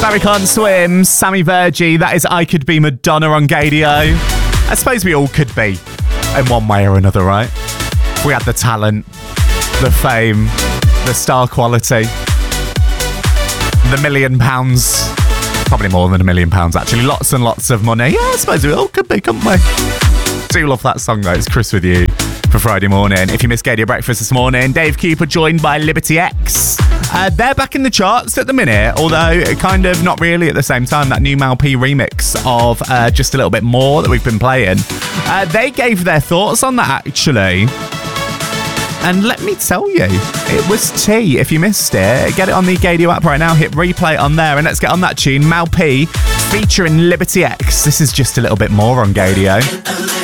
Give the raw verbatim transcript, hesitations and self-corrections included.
Barry Can't Swim, Sammy Virgie, that is I Could Be Madonna on Gadio. I suppose we all could be, in one way or another, right? If we had the talent, the fame, the star quality, the million pounds, probably more than a million pounds actually, lots and lots of money. Yeah, I suppose we all could be, couldn't we? Do love that song though. It's Chris with you for Friday morning. If you missed Gadio Breakfast this morning, Dave Cooper joined by Liberty X. Uh, they're back in the charts at the minute, although kind of not really at the same time. That new Mal P remix of uh, Just a Little Bit More that we've been playing, uh, they gave their thoughts on that actually. And let me tell you, it was tea. If you missed it, get it on the Gadio app right now, hit replay on there, and let's get on that tune. Mal P featuring Liberty X. This is Just a Little Bit More on Gadio.